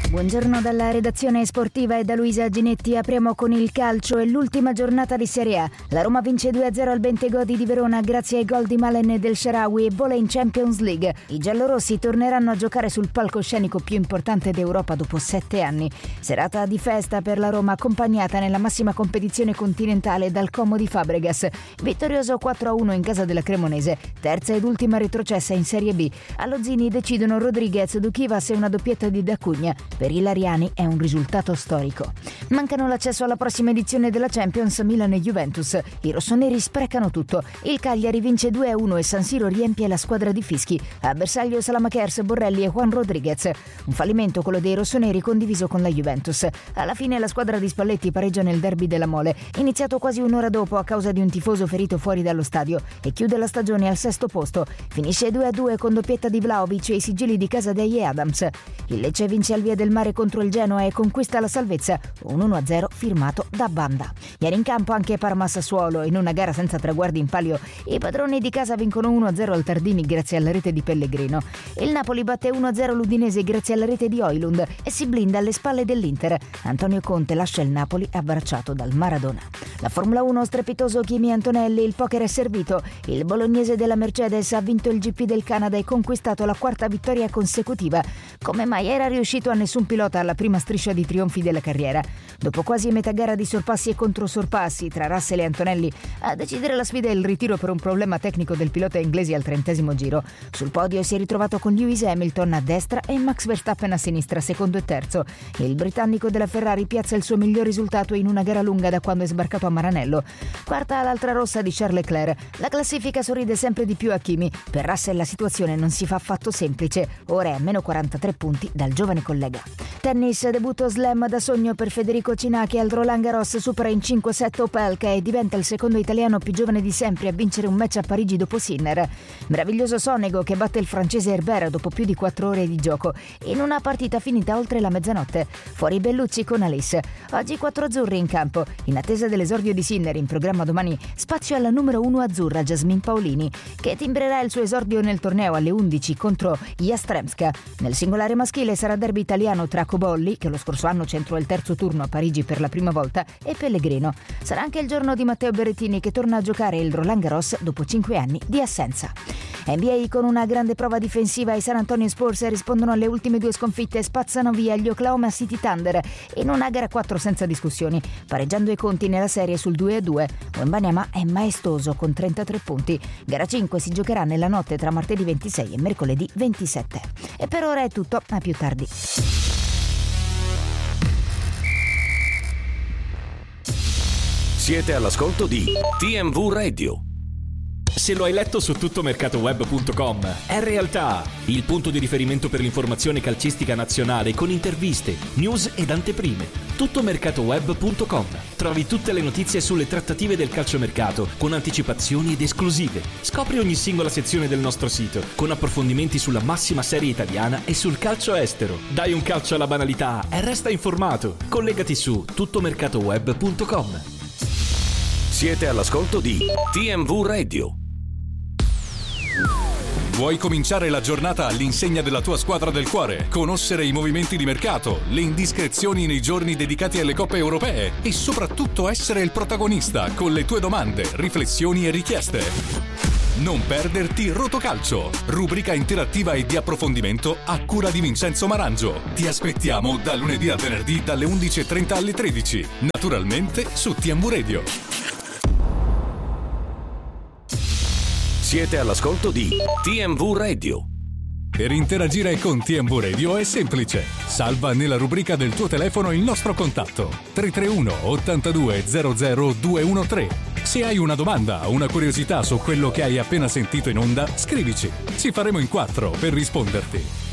Buongiorno dalla redazione sportiva e da Luisa Ginetti. Apriamo con il calcio e l'ultima giornata di Serie A. La Roma vince 2-0 al Bentegodi di Verona grazie ai gol di Malen e del Shaarawy e vola in Champions League. I giallorossi torneranno a giocare sul palcoscenico più importante d'Europa dopo 7 anni. Serata di festa per la Roma accompagnata nella massima competizione continentale dal Como di Fabregas. Vittorioso 4-1 in casa della Cremonese, terza ed ultima retrocessa in Serie B. Allo Zini decidono Rodriguez, Duchivas e una doppietta di Dacugna. Per i Lariani è un risultato storico. Mancano l'accesso alla prossima edizione della Champions Milan e Juventus. I rossoneri sprecano tutto. Il Cagliari vince 2-1 e San Siro riempie la squadra di fischi. A bersaglio Salamakers, Borrelli e Juan Rodriguez. Un fallimento quello dei rossoneri condiviso con la Juventus. Alla fine la squadra di Spalletti pareggia nel derby della Mole, iniziato quasi un'ora dopo a causa di un tifoso ferito fuori dallo stadio, e chiude la stagione al 6° posto. Finisce 2-2 con doppietta di Vlahovic e i sigilli di Casadei e Adams. Il Lecce vince al Via del Mare contro il Genoa e conquista la salvezza, un 1-0 firmato da Banda. Ieri in campo anche Parma-Sassuolo. In una gara senza traguardi in palio, i padroni di casa vincono 1-0 al Tardini grazie alla rete di Pellegrino. Il Napoli batte 1-0 l'Udinese grazie alla rete di Højlund e si blinda alle spalle dell'Inter. Antonio Conte lascia il Napoli abbracciato dal Maradona. La Formula 1, strepitoso Kimi Antonelli, il poker è servito. Il bolognese della Mercedes ha vinto il GP del Canada e conquistato la 4ª vittoria consecutiva. Come mai era riuscito a nessun pilota alla prima striscia di trionfi della carriera? Dopo quasi metà gara di sorpassi e controsorpassi tra Russell e Antonelli, a decidere la sfida è il ritiro per un problema tecnico del pilota inglese al 30° giro. Sul podio si è ritrovato con Lewis Hamilton a destra e Max Verstappen a sinistra, secondo e terzo. Il britannico della Ferrari piazza il suo miglior risultato in una gara lunga da quando è sbarcato a Maranello. Quarta l'altra rossa di Charles Leclerc. La classifica sorride sempre di più a Kimi. Per Russell la situazione non si fa affatto semplice. Ora è a meno 43 punti dal giovane collega. Tennis, debutto slam da sogno per Federico Cina, che al Roland Garros supera in 5-7 Opelka e diventa il secondo italiano più giovane di sempre a vincere un match a Parigi dopo Sinner. Meraviglioso Sonego che batte il francese Herbert dopo più di 4 ore di gioco in una partita finita oltre la mezzanotte. Fuori Bellucci con Alice. Oggi 4 azzurri in campo. In attesa dell'esordio di Sinner, in programma domani spazio alla numero 1 azzurra Jasmine Paolini, che timbrerà il suo esordio nel torneo alle 11 contro Jastremska. Nel singolare maschile sarà derby italiano tra Cobolli, che lo scorso anno centrò il terzo turno a Parigi per la prima volta, e Pellegrino. Sarà anche il giorno di Matteo Berrettini, che torna a giocare il Roland Garros dopo 5 anni di assenza. NBA con una grande prova difensiva, i San Antonio Spurs rispondono alle ultime 2 sconfitte e spazzano via gli Oklahoma City Thunder in una gara 4 senza discussioni, pareggiando i conti nella serie sul 2-2. Wembanyama è maestoso con 33 punti. Gara 5 si giocherà nella notte tra martedì 26 e mercoledì 27. E per ora è tutto, a più tardi. Siete all'ascolto di TMV Radio. Se lo hai letto su tuttomercatoweb.com, è realtà, il punto di riferimento per l'informazione calcistica nazionale con interviste, news ed anteprime. Tuttomercatoweb.com. Trovi tutte le notizie sulle trattative del calciomercato con anticipazioni ed esclusive. Scopri ogni singola sezione del nostro sito con approfondimenti sulla massima serie italiana e sul calcio estero. Dai un calcio alla banalità e resta informato. Collegati su tuttomercatoweb.com. Siete all'ascolto di TMV Radio. Vuoi cominciare la giornata all'insegna della tua squadra del cuore? Conoscere i movimenti di mercato, le indiscrezioni nei giorni dedicati alle coppe europee e soprattutto essere il protagonista con le tue domande, riflessioni e richieste? Non perderti Rotocalcio, rubrica interattiva e di approfondimento a cura di Vincenzo Marangio. Ti aspettiamo da lunedì a venerdì dalle 11:30 alle 13, naturalmente su TMV Radio. Siete all'ascolto di TMV Radio. Per interagire con TMV Radio è semplice. Salva nella rubrica del tuo telefono il nostro contatto 331 82 00 213. Se hai una domanda o una curiosità su quello che hai appena sentito in onda, scrivici. Ci faremo in 4 per risponderti.